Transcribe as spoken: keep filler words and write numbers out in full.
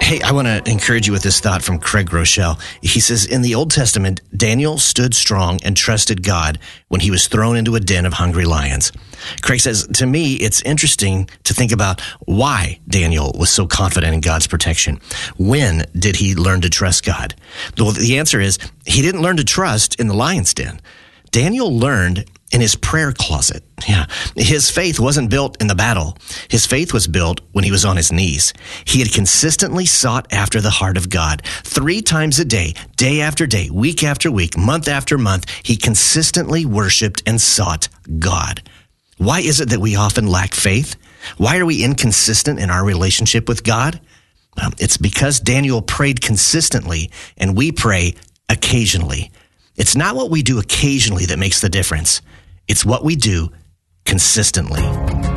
Hey, I want to encourage you with this thought from Craig Rochelle. He says, in the Old Testament, Daniel stood strong and trusted God when he was thrown into a den of hungry lions. Craig says, to me, it's interesting to think about why Daniel was so confident in God's protection. When did he learn to trust God? Well, the answer is he didn't learn to trust in the lion's den. Daniel learned in his prayer closet. Yeah. His faith wasn't built in the battle. His faith was built when he was on his knees. He had consistently sought after the heart of God. Three times a day, day after day, week after week, month after month, he consistently worshiped and sought God. Why is it that we often lack faith? Why are we inconsistent in our relationship with God? Well, it's because Daniel prayed consistently and we pray occasionally. It's not what we do occasionally that makes the difference. It's what we do consistently.